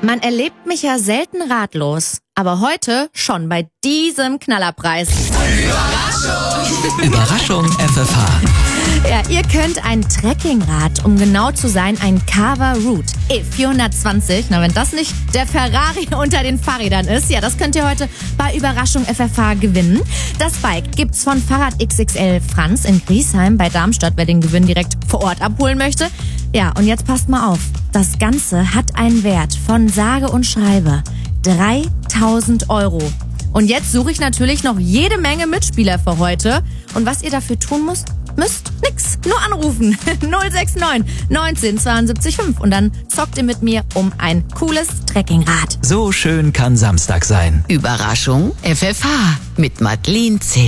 Man erlebt mich ja selten ratlos, aber heute schon bei diesem Knallerpreis. Überraschung FFH. Ja, ihr könnt ein Trekkingrad, um genau zu sein, ein Carver Root E420. Na, wenn das nicht der Ferrari unter den Fahrrädern ist, ja, das könnt ihr heute bei Überraschung FFH gewinnen. Das Bike gibt's von Fahrrad XXL Franz in Griesheim bei Darmstadt, wer den Gewinn direkt vor Ort abholen möchte. Ja, und jetzt passt mal auf. Das Ganze hat einen Wert von sage und schreibe 3.000 €. Und jetzt suche ich natürlich noch jede Menge Mitspieler für heute. Und was ihr dafür tun müsst nix. Nur anrufen. 069 19 72 5. Und dann zockt ihr mit mir um ein cooles Trekkingrad. So schön kann Samstag sein. Überraschung FFH mit Madeleine C.